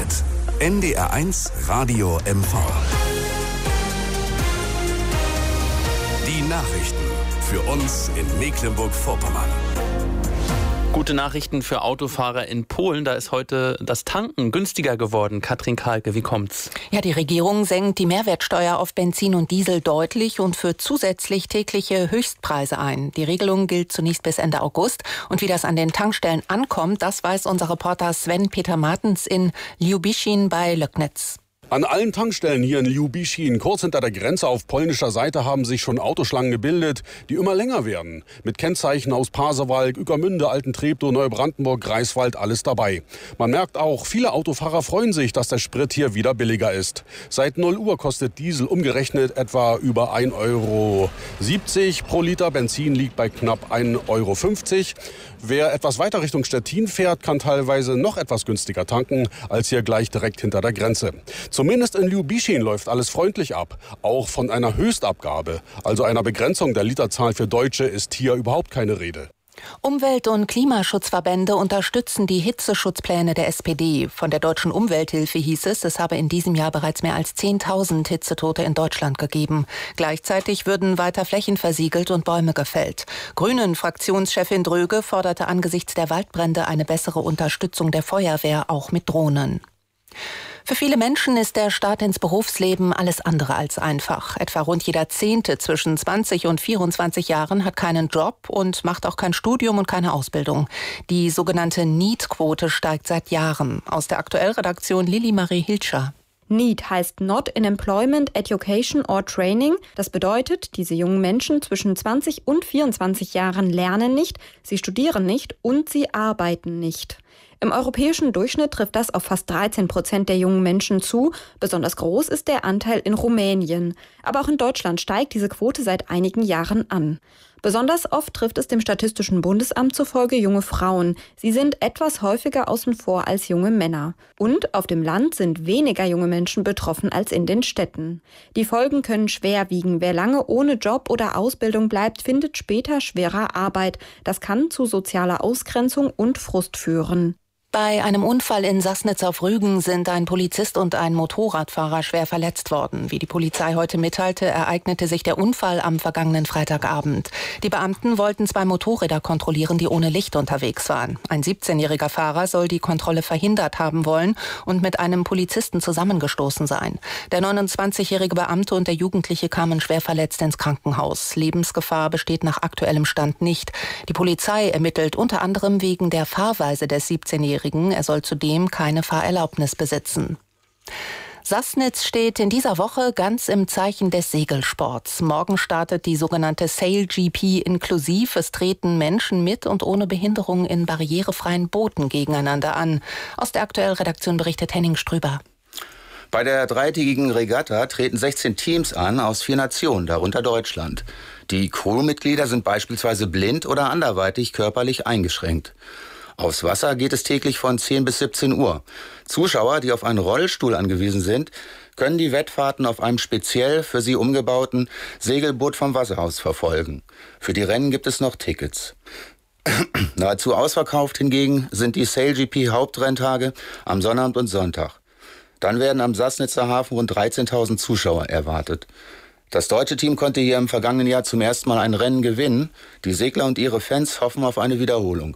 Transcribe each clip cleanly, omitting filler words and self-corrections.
präsentiert NDR1 Radio MV. Die Nachrichten für uns in Mecklenburg-Vorpommern. Gute Nachrichten für Autofahrer in Polen. Da ist heute das Tanken günstiger geworden. Katrin Kahlke, wie kommt's? Ja, die Regierung senkt die Mehrwertsteuer auf Benzin und Diesel deutlich und führt zusätzlich tägliche Höchstpreise ein. Die Regelung gilt zunächst bis Ende August. Und wie das an den Tankstellen ankommt, das weiß unser Reporter Sven-Peter Martens in Liubiszyn bei Löcknitz. An allen Tankstellen hier in Liubiszyn, kurz hinter der Grenze auf polnischer Seite, haben sich schon Autoschlangen gebildet, die immer länger werden. Mit Kennzeichen aus Pasewalk, Ueckermünde, Altentreptow, Neubrandenburg, Greifswald, alles dabei. Man merkt auch, viele Autofahrer freuen sich, dass der Sprit hier wieder billiger ist. Seit 0 Uhr kostet Diesel umgerechnet etwa über 1,70 Euro pro Liter. Benzin liegt bei knapp 1,50 Euro. Wer etwas weiter Richtung Stettin fährt, kann teilweise noch etwas günstiger tanken als hier gleich direkt hinter der Grenze. Zumindest in Liubiszyn läuft alles freundlich ab. Auch von einer Höchstabgabe, also einer Begrenzung der Literzahl für Deutsche, ist hier überhaupt keine Rede. Umwelt- und Klimaschutzverbände unterstützen die Hitzeschutzpläne der SPD. Von der Deutschen Umwelthilfe hieß es habe in diesem Jahr bereits mehr als 10.000 Hitzetote in Deutschland gegeben. Gleichzeitig würden weiter Flächen versiegelt und Bäume gefällt. Grünen-Fraktionschefin Dröge forderte angesichts der Waldbrände eine bessere Unterstützung der Feuerwehr, auch mit Drohnen. Für viele Menschen ist der Start ins Berufsleben alles andere als einfach. Etwa rund jeder Zehnte zwischen 20 und 24 Jahren hat keinen Job und macht auch kein Studium und keine Ausbildung. Die sogenannte NEET-Quote steigt seit Jahren. Aus der Aktuellredaktion Lili-Marie Hilscher. NEET heißt Not in Employment, Education or Training. Das bedeutet, diese jungen Menschen zwischen 20 und 24 Jahren lernen nicht, sie studieren nicht und sie arbeiten nicht. Im europäischen Durchschnitt trifft das auf fast 13% der jungen Menschen zu. Besonders groß ist der Anteil in Rumänien. Aber auch in Deutschland steigt diese Quote seit einigen Jahren an. Besonders oft trifft es dem Statistischen Bundesamt zufolge junge Frauen. Sie sind etwas häufiger außen vor als junge Männer. Und auf dem Land sind weniger junge Menschen betroffen als in den Städten. Die Folgen können schwer wiegen. Wer lange ohne Job oder Ausbildung bleibt, findet später schwerer Arbeit. Das kann zu sozialer Ausgrenzung und Frust führen. Bei einem Unfall in Sassnitz auf Rügen sind ein Polizist und ein Motorradfahrer schwer verletzt worden. Wie die Polizei heute mitteilte, ereignete sich der Unfall am vergangenen Freitagabend. Die Beamten wollten 2 Motorräder kontrollieren, die ohne Licht unterwegs waren. Ein 17-jähriger Fahrer soll die Kontrolle verhindert haben wollen und mit einem Polizisten zusammengestoßen sein. Der 29-jährige Beamte und der Jugendliche kamen schwer verletzt ins Krankenhaus. Lebensgefahr besteht nach aktuellem Stand nicht. Die Polizei ermittelt unter anderem wegen der Fahrweise des 17-jährigen. Er soll zudem keine Fahrerlaubnis besitzen. Sassnitz steht in dieser Woche ganz im Zeichen des Segelsports. Morgen startet die sogenannte SailGP inklusiv. Es treten Menschen mit und ohne Behinderung in barrierefreien Booten gegeneinander an. Aus der Aktuellredaktion berichtet Henning Strüber. Bei der dreitägigen Regatta treten 16 Teams an aus 4 Nationen, darunter Deutschland. Die Crewmitglieder sind beispielsweise blind oder anderweitig körperlich eingeschränkt. Aufs Wasser geht es täglich von 10 bis 17 Uhr. Zuschauer, die auf einen Rollstuhl angewiesen sind, können die Wettfahrten auf einem speziell für sie umgebauten Segelboot vom Wasser aus verfolgen. Für die Rennen gibt es noch Tickets. Nahezu ausverkauft hingegen sind die SailGP-Hauptrenntage am Sonnabend und Sonntag. Dann werden am Sassnitzer Hafen rund 13.000 Zuschauer erwartet. Das deutsche Team konnte hier im vergangenen Jahr zum ersten Mal ein Rennen gewinnen. Die Segler und ihre Fans hoffen auf eine Wiederholung.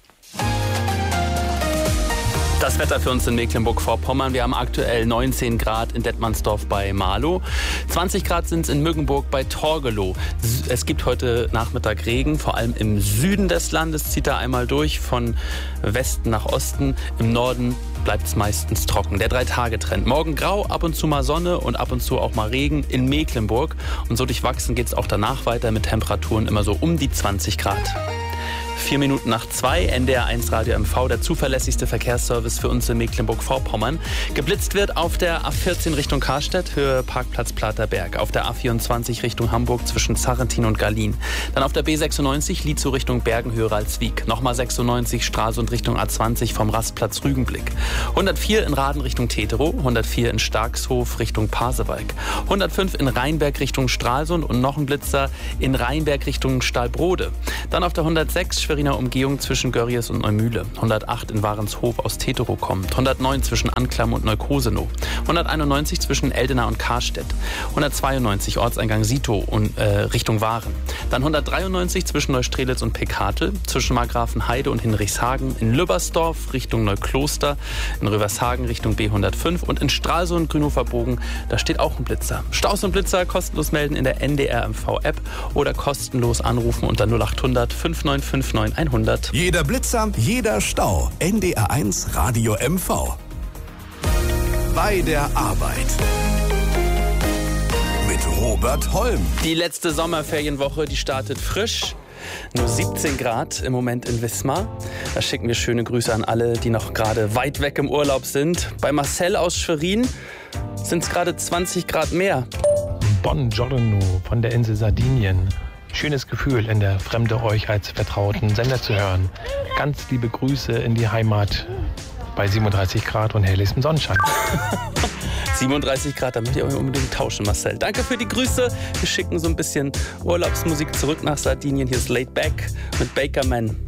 Das Wetter für uns in Mecklenburg-Vorpommern. Wir haben aktuell 19 Grad in Detmansdorf bei Marlow. 20 Grad sind es in Mückenburg bei Torgelow. Es gibt heute Nachmittag Regen, vor allem im Süden des Landes zieht er einmal durch, von Westen nach Osten. Im Norden bleibt es meistens trocken. Der 3-Tage-Trend. Morgen grau, ab und zu mal Sonne und ab und zu auch mal Regen in Mecklenburg. Und so durchwachsen geht es auch danach weiter mit Temperaturen immer so um die 20 Grad. 4 Minuten nach 2, NDR1 Radio MV, der zuverlässigste Verkehrsservice für uns in Mecklenburg-Vorpommern. Geblitzt wird auf der A14 Richtung Karstedt, Höhe Parkplatz Platerberg. Auf der A24 Richtung Hamburg zwischen Zarrentin und Gallien. Dann auf der B96 Lietzow Richtung Bergen, Höhe Ralswiek. Nochmal 96 Stralsund Richtung A20 vom Rastplatz Rügenblick. 104 in Raden Richtung Teterow, 104 in Starkshof Richtung Pasewalk. 105 in Rheinberg Richtung Stralsund und noch ein Blitzer in Rheinberg Richtung Stahlbrode. Dann auf der 106 Schweriner Umgehung zwischen Görries und Neumühle. 108 in Warenshof aus Teterow kommt. 109 zwischen Anklam und Neukosenow. 191 zwischen Eldena und Karstedt. 192 Ortseingang Sito und Richtung Waren. Dann 193 zwischen Neustrelitz und Pekatel. Zwischen Margrafenheide und Hinrichshagen. In Lübbersdorf Richtung Neukloster. In Rövershagen Richtung B105. Und in Stralsund, Grünhofer Bogen, da steht auch ein Blitzer. Staus und Blitzer kostenlos melden in der NDR MV-App oder kostenlos anrufen unter 0800 5959 100. Jeder Blitzer, jeder Stau. NDR1 Radio MV. Bei der Arbeit. Mit Robert Holm. Die letzte Sommerferienwoche, die startet frisch. Nur 17 Grad im Moment in Wismar. Da schicken wir schöne Grüße an alle, die noch gerade weit weg im Urlaub sind. Bei Marcel aus Schwerin sind es gerade 20 Grad mehr. Buongiorno von der Insel Sardinien. Schönes Gefühl, in der Fremde euch als vertrauten Sender zu hören. Ganz liebe Grüße in die Heimat bei 37 Grad und herrlichem Sonnenschein. 37 Grad, da müsst ihr unbedingt tauschen, Marcel. Danke für die Grüße. Wir schicken so ein bisschen Urlaubsmusik zurück nach Sardinien. Hier ist Laid Back mit Bakerman.